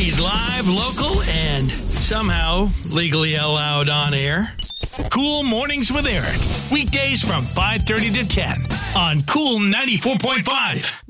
He's live, local, and somehow legally allowed on air. Cool Mornings with Eric. Weekdays from 5:30 to 10 on Cool 94.5.